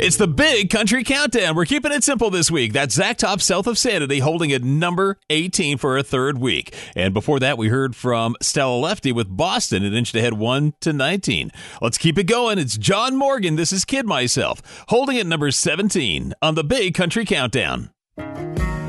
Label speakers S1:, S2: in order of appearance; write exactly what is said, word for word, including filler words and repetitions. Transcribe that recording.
S1: It's the Big Country Countdown. We're keeping it simple this week. That's Zach Top, South of Sanity, holding at number eighteen for a third week. And before that, we heard from Stella Lefty with Boston. It inched ahead one to nineteen. Let's keep it going. It's John Morgan. This is Kid Myself, holding at number seventeen on the Big Country Countdown.